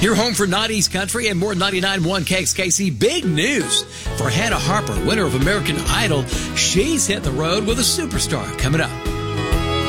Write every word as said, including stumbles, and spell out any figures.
Your home for nineties country and more ninety-nine point one K X K C. Big news for Hannah Harper, winner of American Idol. She's hit the road with a superstar coming up.